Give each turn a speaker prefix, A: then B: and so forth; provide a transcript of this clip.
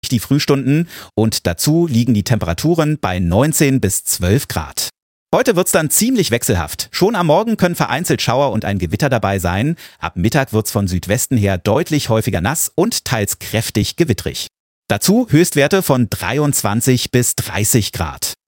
A: die Frühstunden und dazu liegen die Temperaturen bei 19 bis 12 Grad. Heute wird's dann ziemlich wechselhaft. Schon am Morgen können vereinzelt Schauer und ein Gewitter dabei sein. Ab Mittag wird's von Südwesten her deutlich häufiger nass und teils kräftig gewittrig. Dazu Höchstwerte von 23 bis 30 Grad.